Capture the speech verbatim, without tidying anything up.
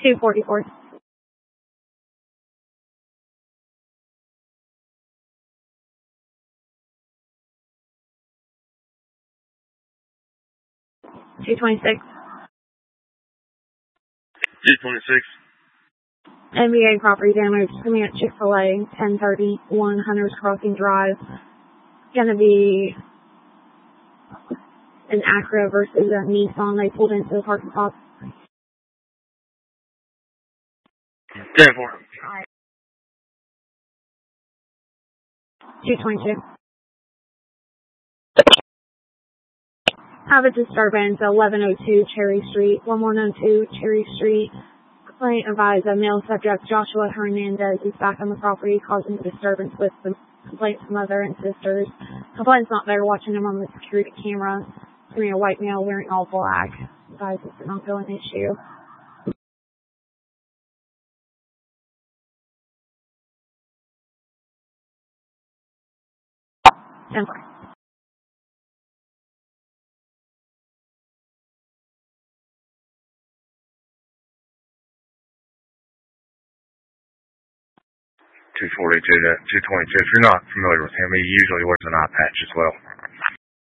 two forty-four. two twenty-six. two twenty-six. N B A property damage coming at Chick-fil-A, ten thirty-one Hunters Crossing Drive. Gonna be an Acura versus a Nissan. They pulled into the parking lot. ten four. two twenty-two. Have a disturbance, eleven oh two Cherry Street, eleven oh two Cherry Street. Complaint advised a male subject, Joshua Hernandez, is back on the property, causing a disturbance with the complaint's mother and sisters. Complaint's not there, watching him on the security camera. It's a white male wearing all black. Guys, it's an ongoing issue. ten four. two forty-two to two twenty-two. If you're not familiar with him, he usually wears an eye patch as well.